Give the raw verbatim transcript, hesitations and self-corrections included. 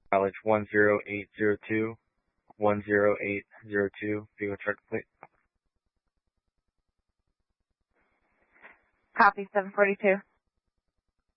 Mileage one zero eight zero two, one zero eight zero two, vehicle truck complete. Copy, seven forty-two.